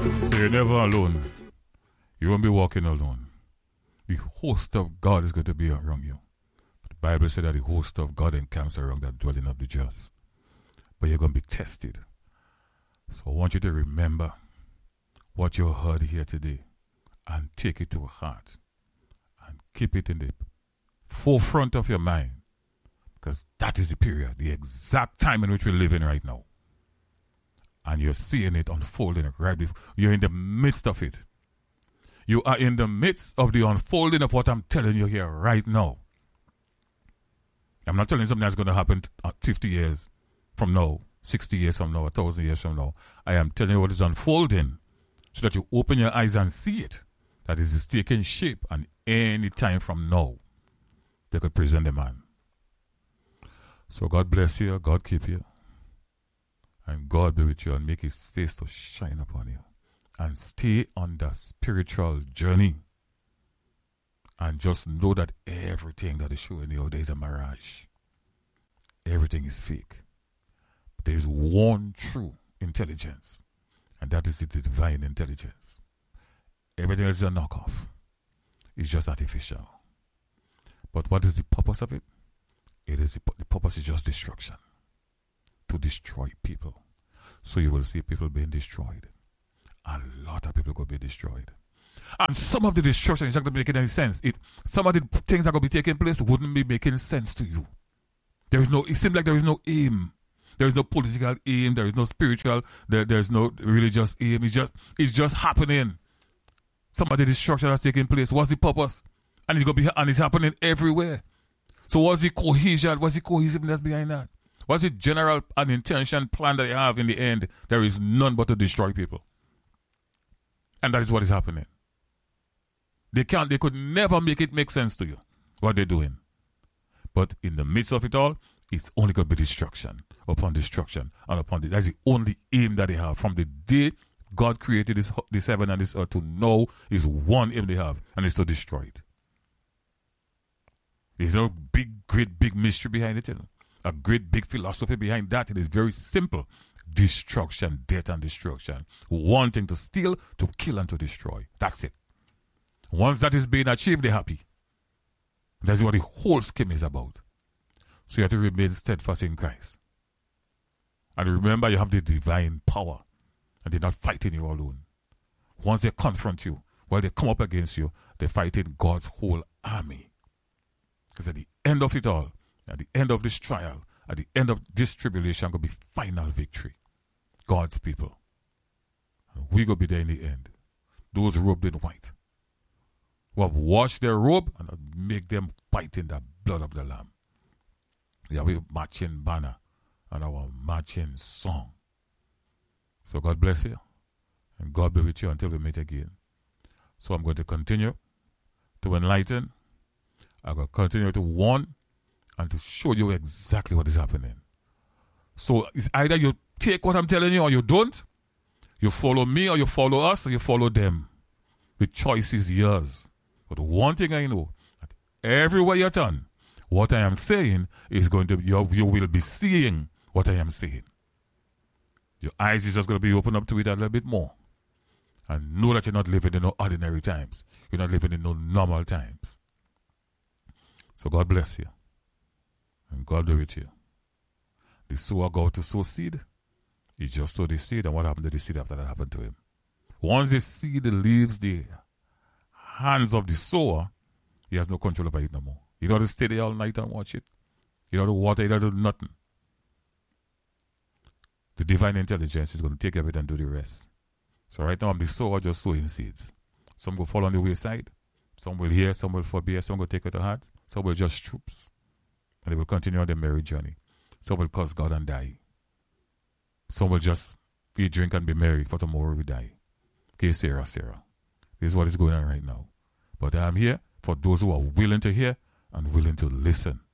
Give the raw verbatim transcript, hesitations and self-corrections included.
So you're never alone. You won't be walking alone. The host of God is going to be around you. The Bible said that the host of God encamps around the dwelling of the just. But you're going to be tested. So I want you to remember what you heard here today and take it to heart and keep it in the forefront of your mind, because that is the period, the exact time in which we're living right now. And you're seeing it unfolding right before. You're in the midst of it. You are in the midst of the unfolding of what I'm telling you here right now. I'm not telling you something that's going to happen fifty years from now, sixty years from now, one thousand years from now. I am telling you what is unfolding so that you open your eyes and see it. That it is taking shape, and any time from now, they could present the man. So God bless you, God keep you, and God be with you and make his face to shine upon you. And stay on the spiritual journey. And just know that everything that is showing you there is a mirage. Everything is fake. But there is one true intelligence. And that is the divine intelligence. Everything else is a knockoff. It's just artificial. But what is the purpose of it? It is the, the purpose is just destruction. To destroy people. So you will see people being destroyed. A lot of people are going to be destroyed. And some of the destruction is not going to be making any sense. It, some of the things that are going to be taking place wouldn't be making sense to you. There is no, it seems like there is no aim. There is no political aim. There is no spiritual. There, there's no religious aim. It's just, it's just happening. Some of the destruction that's taking place. What's the purpose? And it's going to be, and it's happening everywhere. So what's the cohesion? What's the cohesiveness behind that? What's the general and intention plan that they have in the end? There is none but to destroy people. And that is what is happening. They can't, they could never make it make sense to you, what they're doing. But in the midst of it all, it's only going to be destruction upon destruction and upon the, that's the only aim that they have. From the day God created this, this heaven and this earth to now is one aim they have, and it's to destroy it. There's no big, great, big mystery behind it. You know? A great, big philosophy behind that. It is very simple. Destruction, death and destruction. Wanting to steal, to kill and to destroy. That's it. Once that is being achieved, they're happy. That's what the whole scheme is about. So you have to remain steadfast in Christ. And remember, you have the divine power. And they're not fighting you alone. Once they confront you, while they come up against you, they're fighting God's whole army. Because at the end of it all, at the end of this trial, at the end of this tribulation, going to be final victory. God's people. And we're going to be there in the end. Those robed in white. Who have washed their robe and make them white in the blood of the Lamb. We have a matching banner and our matching song. So God bless you. And God be with you until we meet again. So I'm going to continue to enlighten. I'm going to continue to warn and to show you exactly what is happening. So it's either you take what I'm telling you or you don't. You follow me or you follow us or you follow them. The choice is yours. But one thing I know, that everywhere you turn, what I am saying is going to be, you, you will be seeing what I am saying. Your eyes is just going to be opened up to it a little bit more. And know that you're not living in no ordinary times. You're not living in no normal times. So God bless you. And God be with you. The sower go to sow seed. He just sowed the seed, and what happened to the seed after that happened to him? Once the seed leaves the hands of the sower, he has no control over it no more. You don't have to stay there all night and watch it. You don't have to water, you don't have to do nothing. The divine intelligence is going to take care of it and do the rest. So right now I'm the sower just sowing seeds. Some will fall on the wayside. Some will hear, some will forbear, some will take it to heart. Some will just troops. And they will continue on their merry journey. Some will curse God and die. Some will just eat, drink, and be merry, for tomorrow we die. Okay, Sarah, Sarah. This is what is going on right now. But I am here for those who are willing to hear and willing to listen.